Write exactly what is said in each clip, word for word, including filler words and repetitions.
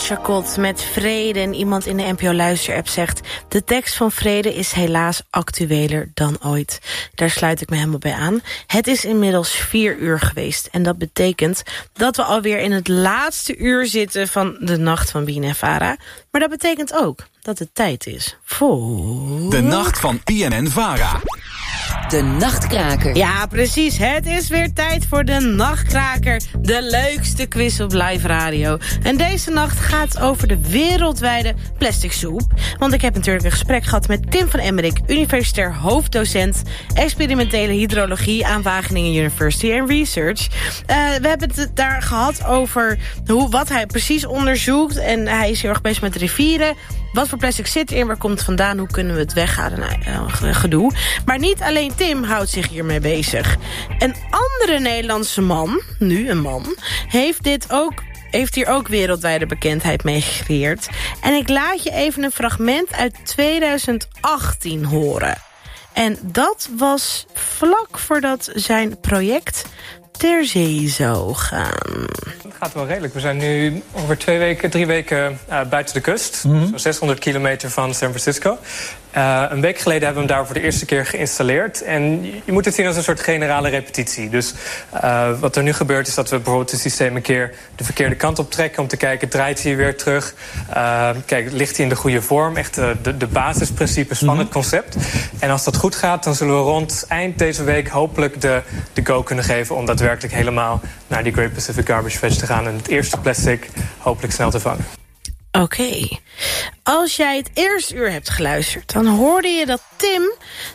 Chacot met Vrede. En iemand in de N P O-luisterapp zegt... de tekst van Vrede is helaas actueler dan ooit. Daar sluit ik me helemaal bij aan. Het is inmiddels vier uur geweest. En dat betekent dat we alweer in het laatste uur zitten... van de nacht van B N N Vara. Maar dat betekent ook dat het tijd is voor... de nacht van B N N Vara. De Nachtkraker. Ja, precies. Het is weer tijd voor de Nachtkraker. De leukste quiz op live radio. En deze nacht gaat over de wereldwijde plastic soep. Want ik heb natuurlijk een gesprek gehad met Tim van Emmerik... universitair hoofddocent experimentele hydrologie... aan Wageningen University and Research. Uh, we hebben het daar gehad over hoe, wat hij precies onderzoekt. En hij is heel erg bezig met rivieren. Wat voor plastic zit erin? Waar komt het vandaan? Hoe kunnen we het weghalen? Nou, uh, gedoe. Maar niet alleen Tim houdt zich hiermee bezig. Een andere Nederlandse man, nu een man, heeft dit ook... heeft hier ook wereldwijde bekendheid mee gecreëerd. En ik laat je even een fragment uit twintig achttien horen. En dat was vlak voordat zijn project ter zee zou gaan. Het gaat wel redelijk. We zijn nu ongeveer twee weken, drie weken uh, buiten de kust. Mm-hmm. Zo'n zeshonderd kilometer van San Francisco. Uh, een week geleden hebben we hem daar voor de eerste keer geïnstalleerd. En je moet het zien als een soort generale repetitie. Dus uh, wat er nu gebeurt is dat we bijvoorbeeld het systeem een keer de verkeerde kant op trekken... om te kijken, draait hij weer terug? Uh, kijk, ligt hij in de goede vorm? Echt uh, de, de basisprincipes van mm-hmm. het concept. En als dat goed gaat, dan zullen we rond eind deze week... hopelijk de, de go kunnen geven om daadwerkelijk helemaal... naar die Great Pacific Garbage Patch te gaan... en het eerste plastic hopelijk snel te vangen. Oké. Okay. Als jij het eerste uur hebt geluisterd... dan hoorde je dat Tim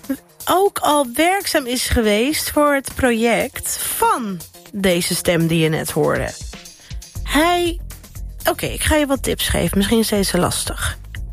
ook al werkzaam is geweest... voor het project van deze stem die je net hoorde. Hij... Oké, okay, ik ga je wat tips geven. Misschien is deze lastig.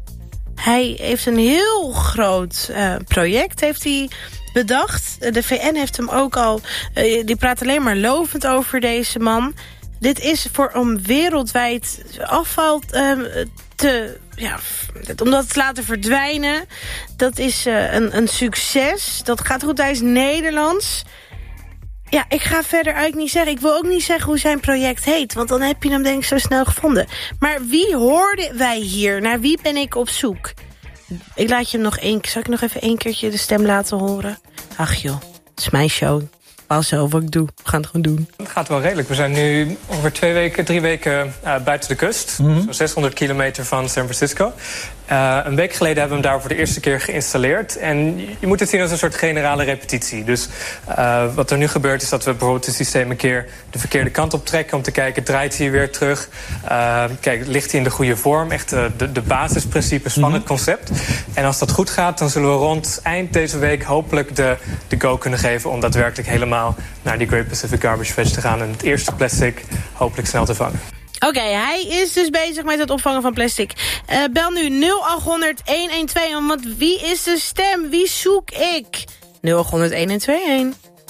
Hij heeft een heel groot uh, project heeft hij bedacht. De V N heeft hem ook al... Uh, die praat alleen maar lovend over deze man... Dit is voor om wereldwijd afval uh, te... Ja, om dat te laten verdwijnen. Dat is uh, een, een succes. Dat gaat goed, hij is Nederlands. Ja, ik ga verder eigenlijk niet zeggen. Ik wil ook niet zeggen hoe zijn project heet. Want dan heb je hem denk ik zo snel gevonden. Maar wie hoorden wij hier? Naar wie ben ik op zoek? Ik laat je hem nog één keer... Zal ik nog even één keertje de stem laten horen? Ach joh, het is mijn show. Pas zelf wat ik doe. We gaan het gewoon doen. Het gaat wel redelijk. We zijn nu ongeveer twee weken, drie weken uh, buiten de kust. Mm-hmm. Zo'n zeshonderd kilometer van San Francisco. Uh, een week geleden hebben we hem daar voor de eerste keer geïnstalleerd. En je moet het zien als een soort generale repetitie. Dus uh, wat er nu gebeurt is dat we bijvoorbeeld het systeem een keer de verkeerde kant op trekken... om te kijken, draait hij weer terug? Uh, kijk, ligt hij in de goede vorm? Echt uh, de, de basisprincipes mm-hmm. van het concept. En als dat goed gaat, dan zullen we rond eind deze week... hopelijk de, de go kunnen geven om daadwerkelijk helemaal... naar die Great Pacific Garbage Patch te gaan... en het eerste plastic hopelijk snel te vangen. Oké, okay, hij is dus bezig met het opvangen van plastic. Uh, bel nu nul acht honderd een een twee, want wie is de stem? Wie zoek ik? nul acht honderd een een twee een.